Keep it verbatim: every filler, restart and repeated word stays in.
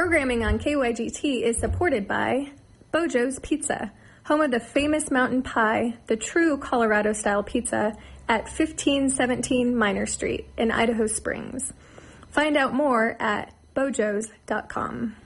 Programming on K Y G T is supported by Bojo's Pizza, home of the famous mountain pie, the true Colorado-style pizza, at fifteen seventeen Minor Street in Idaho Springs. Find out more at bojos dot com.